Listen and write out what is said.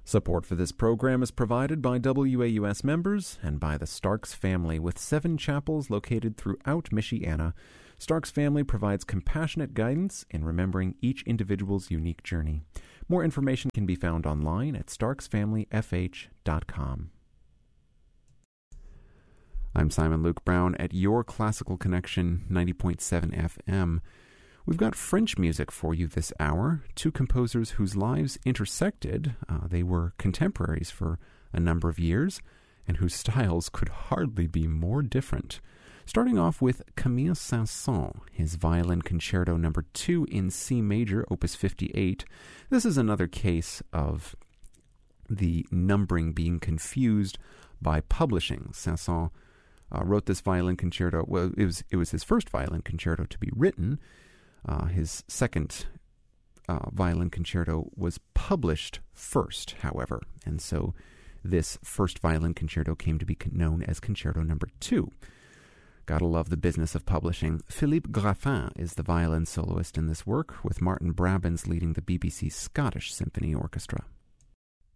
Support for this program is provided by WAUS members and by the Starks family, with 7 chapels located throughout Michiana. Starks family provides compassionate guidance in remembering each individual's unique journey. More information can be found online at starksfamilyfh.com. I'm Simon Luke Brown at Your Classical Connection 90.7 FM. We've got French music for you this hour, 2 composers whose lives intersected. They were contemporaries for a number of years, and whose styles could hardly be more different. Starting off with Camille Saint-Saëns, his Violin Concerto No. 2 in C major, Opus 58. This is another case of the numbering being confused by publishing. Saint-Saëns wrote this violin concerto. Well, it was his first violin concerto to be written. His second violin concerto was published first, however, and so this first violin concerto came to be known as Concerto No. 2. Gotta love the business of publishing. Philippe Graffin is the violin soloist in this work, with Martin Brabants leading the BBC Scottish Symphony Orchestra.